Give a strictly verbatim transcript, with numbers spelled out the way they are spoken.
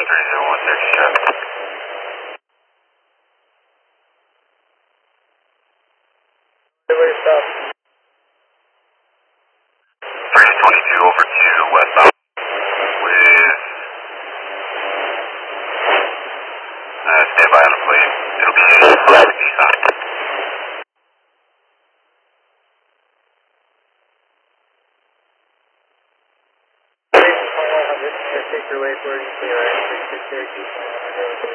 three zero one six, check. Everybody stop. three twenty-two over to westbound with, uh, stand by on the plate. It'll be flat Nissan. twenty-one hundred, take your way for you, clear, three six zero two.